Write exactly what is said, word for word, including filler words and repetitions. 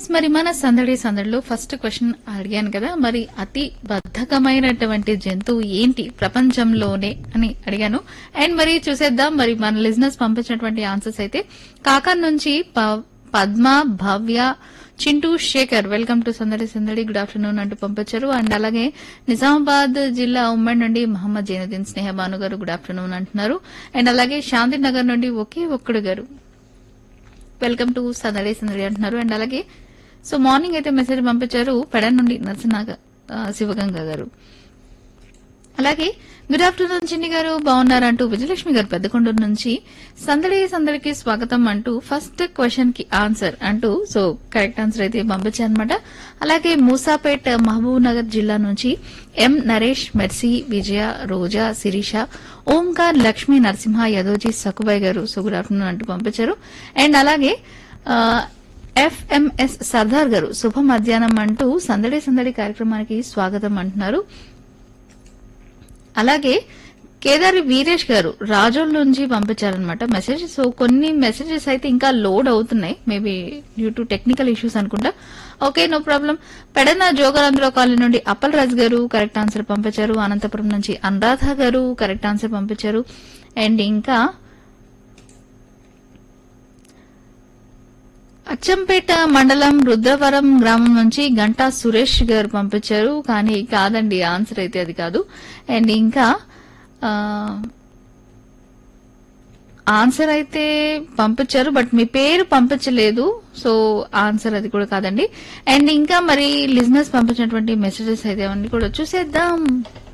Yes మరి మన సందడి సందడిలో ఫస్ట్ క్వశ్చన్ అడిగాను కదా, మరి అతి బద్ధకమైనటువంటి జంతువు ఏంటి ప్రపంచంలోనే అని అడిగాను. అండ్ మరి చూసేద్దాం మరి మన లిజినెస్ పంపించినటువంటి ఆన్సర్స్ అయితే కాకర్ నుంచి ప- పద్మ, భవ్య, చింటూ, శేఖర్ వెల్కమ్ టు సందడి సందడి గుడ్ ఆఫ్టర్నూన్ అంటూ పంపించారు. అండ్ అలాగే నిజామాబాద్ జిల్లా ఉమ్మడి నుండి మహమ్మద్ జైనుద్దీన్ స్నేహబాను గారు గుడ్ ఆఫ్టర్నూన్ అంటున్నారు. అండ్ అలాగే శాంతినగర్ నుండి ఒకే ఒక్కడు గారు వెల్కమ్ టు సందడి సందడి అంటున్నారు. అండ్ అలాగే సో మార్నింగ్ అయితే మెసేజ్ పంపించారు పెడ నుండి నరసింహ శివగంగ గారు. అలాగే గుడ్ ఆఫ్టర్నూన్ చిన్ని గారు బాగున్నారంటూ విజయలక్ష్మి గారు పెద్దకొండూరు నుంచి సందడి సందడికి స్వాగతం అంటూ ఫస్ట్ క్వశ్చన్ కి ఆన్సర్ అంటూ సో కరెక్ట్ ఆన్సర్ అయితే పంపించారనమాట. అలాగే మూసాపేట్ మహబూబ్ నగర్ జిల్లా నుంచి ఎం నరేష్, మెర్సీ, విజయ, రోజా, శిరీష, ఓంకార్, లక్ష్మీ, నరసింహ, యదోజీ, సకుబాయ్ గారు సో గుడ్ ఆఫ్టర్నూన్ అంటూ పంపించారు. అండ్ అలాగే ఆ, ఎఫ్ఎంఎస్ సర్దార్ గారు శుభ మధ్యాహ్నం అంటూ సందడి సందడి కార్యక్రమానికి స్వాగతం అంటున్నారు. అలాగే కేదారి వీరేష్ గారు రాజోల్ నుంచి పంపించారనమాట మెసేజ్. సో కొన్ని మెసేజెస్ అయితే ఇంకా లోడ్ అవుతున్నాయి, maybe due to technical issues అనుకుంటా. Okay no problem. Pedana జోగరాంధ్ర colony నుండి అప్పల్ రాజ్ గారు కరెక్ట్ ఆన్సర్ పంపించారు. అనంతపురం నుంచి అనురాధ గారు కరెక్ట్ ఆన్సర్ పంపించారు. అండ్ ఇంకా అచ్చంపేట మండలం రుద్రవరం గ్రామం నుంచి గంటా సురేష్ గారు పంపించారు, కానీ కాదండి ఆన్సర్ అయితే అది కాదు. అండ్ ఇంకా ఆ, ఆన్సర్ అయితే పంపించారు బట్ మీ పేరు పంపించలేదు, సో ఆన్సర్ అది కూడా కాదండి. అండ్ ఇంకా మరి లిజినెస్ పంపించినటువంటి మెసేజెస్ అయితే అవన్నీ కూడా చూసేద్దాం.